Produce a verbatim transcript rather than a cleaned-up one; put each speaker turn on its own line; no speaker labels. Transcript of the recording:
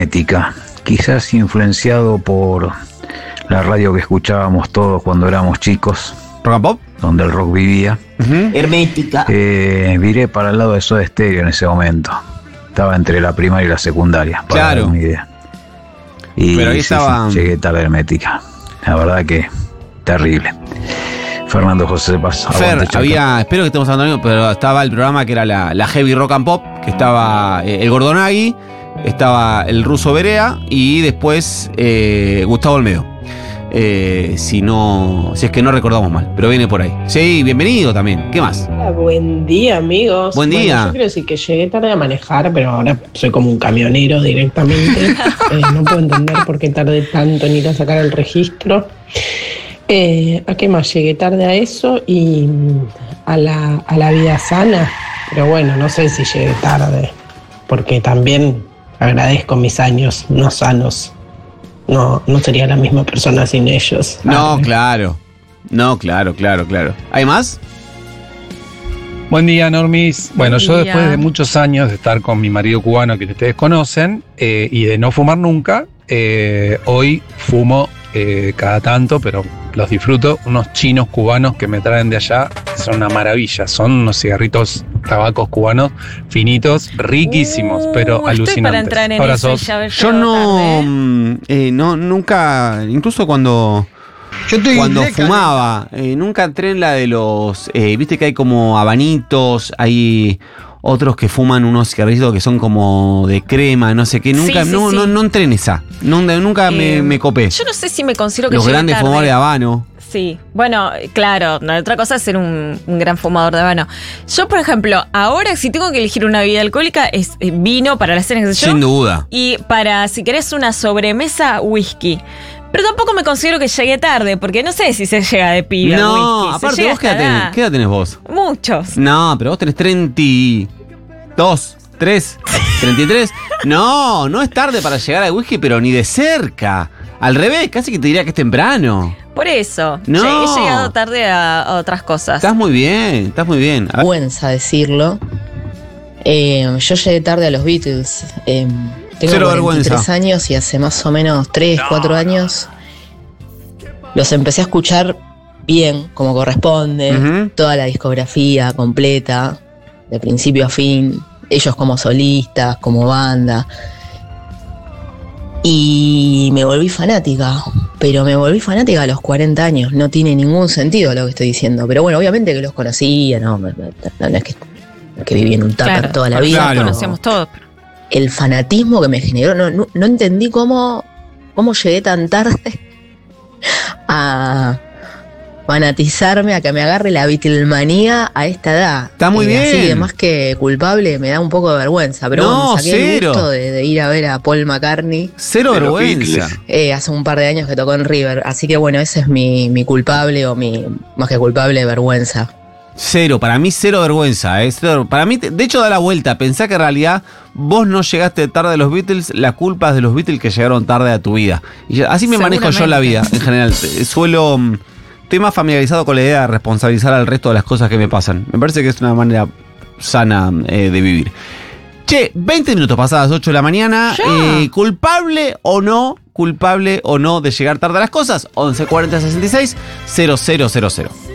Ética, quizás influenciado por la radio que escuchábamos todos cuando éramos chicos.
¿Rock and Pop?
Donde el rock vivía.
Uh-huh. Hermética.
Eh, viré para el lado de Soda Stereo en ese momento. Estaba entre la primaria y la secundaria, para
claro.
dar una idea. Y
pero ahí
sí,
estaba...
sí, llegué tarde a Hermética. La verdad que terrible. Fernando José Paz.
Fer, había, espero que estemos hablando, pero estaba el programa que era la, la Heavy Rock and Pop, que estaba eh, el Gordonagui, estaba el Ruso Berea y después eh, Gustavo Olmedo. Eh, si no, si es que no recordamos mal, pero viene por ahí. Sí, bienvenido también. ¿Qué más?
Hola, buen día, amigos.
Buen día.
Bueno, yo quiero decir que llegué tarde a manejar, pero ahora soy como un camionero directamente. eh, no puedo entender por qué tardé tanto en ir a sacar el registro. Eh, ¿A qué más? Llegué tarde a eso y a la, a la vida sana. Pero bueno, no sé si llegué tarde, porque también agradezco mis años no sanos. No, no sería la misma persona sin ellos.
No, Arre. claro. No, claro, claro, claro. ¿Hay más?
Buen día, Normis. Bueno,
Buen
yo
día.
después de muchos años de estar con mi marido cubano que ustedes conocen eh, y de no fumar nunca, eh, hoy fumo eh, cada tanto, pero los disfruto. Unos chinos cubanos que me traen de allá, que son una maravilla. Son unos cigarritos, tabacos cubanos finitos, riquísimos,
uh,
pero
estoy
alucinantes.
para entrar en
Abrazos.
eso y ya ver
Yo
tarde.
no, eh, no, nunca, incluso cuando...
Yo estoy
Cuando
leca,
fumaba, eh, nunca entré en la de los... Eh, Viste que hay como abanitos, hay otros que fuman unos cigarrillos que son como de crema, no sé qué. Nunca,
Sí, sí,
no,
sí.
no, no entré en esa. Nunca, nunca
Eh,
me, me copé.
Yo no sé si me considero que
Los
llegué
grandes
tarde.
fumadores de habano.
Sí, bueno, claro, no, otra cosa es ser un, un gran fumador de habano. Yo, por ejemplo, ahora si tengo que elegir una bebida alcohólica es eh, vino para las cenas, qué sé yo.
Sin duda.
Y para, si querés una sobremesa, whisky. Pero tampoco me considero que llegué tarde, porque no sé si se llega de pibe al
No,
whisky. Se
aparte
llega
vos, ¿qué edad
hasta
tenés?
edad.
¿Qué edad tenés vos?
Muchos.
No, pero vos tenés treinta y dos, tres, treinta y tres. No, no es tarde para llegar al whisky, pero ni de cerca. Al revés, casi que te diría que es temprano.
Por eso.
No.
He llegado tarde a, a otras cosas.
Estás muy bien, estás muy bien. A ver.
Vergüenza decirlo. Eh, yo llegué tarde a los Beatles. Eh, tengo
Cero
cuarenta y tres
vergüenza.
años y hace más o menos tres, cuatro años los empecé a escuchar bien, como corresponde.
Ujú.
Toda la discografía completa, de principio a fin. Ellos como solistas, como banda. Y me volví fanática, pero me volví fanática a los cuarenta años. No tiene ningún sentido lo que estoy diciendo. Pero bueno, obviamente que los conocía, no, no, no, no es que, no es que viví en un tupper
Claro,
toda la
porque
vida.
ya
Claro.
conocíamos todos.
El fanatismo que me generó, no, no, no entendí cómo, cómo llegué tan tarde a fanatizarme, a que me agarre la Beatlemanía a esta edad.
Está muy bien.
Así que más que culpable me da un poco de vergüenza. Pero
No,
bueno, me saqué
cero.
el gusto de, de ir a ver a Paul McCartney
Cero
De los
vergüenza.
Beatles.
eh, hace un par de años que tocó en River. Así que bueno, ese es mi, mi culpable o mi, más que culpable, vergüenza.
Cero, para mí cero vergüenza. ¿eh? Cero. Para mí, de hecho, da la vuelta. Pensá que en realidad vos no llegaste tarde a los Beatles, la culpa es de los Beatles que llegaron tarde a tu vida. Y yo- así me manejo yo la vida, en general. Eh, Suelo... mm, Estoy más familiarizado con la idea de responsabilizar al resto de las cosas que me pasan. Me parece que es una manera sana eh, de vivir. Che, veinte minutos pasadas las ocho de la mañana. Eh, ¿Culpable o no? ¿Culpable o no de llegar tarde a las cosas? once cuarenta sesenta y seis cero cero cero cero.